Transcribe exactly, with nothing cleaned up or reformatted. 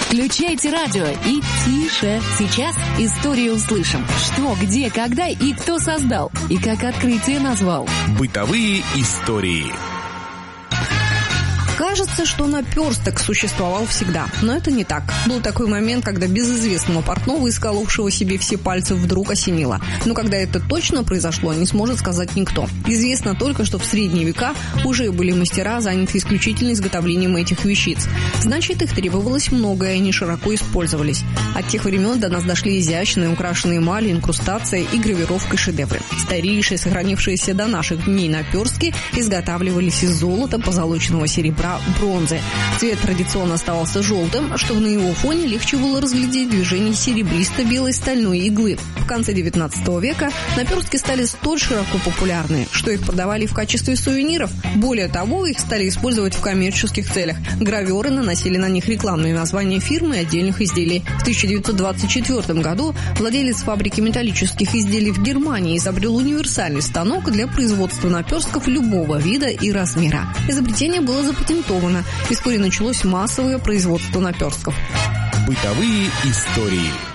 Включайте радио и тише. Сейчас историю услышим. Что, где, когда и кто создал. И как открытие назвал. Бытовые истории. Кажется, что наперсток существовал всегда, но это не так. Был такой момент, когда безызвестного портного, исколовшего себе все пальцы, вдруг осенило. Но когда это точно произошло, не сможет сказать никто. Известно только, что в средние века уже были мастера, занятые исключительно изготовлением этих вещиц. Значит, их требовалось много, и они широко использовались. От тех времен до нас дошли изящные, украшенные эмалью, инкрустацией и гравировкой шедевры. Старейшие, сохранившиеся до наших дней наперстки, изготавливались из золота, позолоченного серебра, бронзы. Цвет традиционно оставался желтым, чтобы на его фоне легче было разглядеть движение серебристо-белой стальной иглы. В конце девятнадцатого века наперстки стали столь широко популярны, что их продавали в качестве сувениров. Более того, их стали использовать в коммерческих целях. Граверы наносили на них рекламные названия фирмы и отдельных изделий. В тысяча девятьсот двадцать четвёртом году владелец фабрики металлических изделий в Германии изобрел универсальный станок для производства наперстков любого вида и размера. Изобретение было запатентовано, и вскоре началось массовое производство наперстков. Бытовые истории.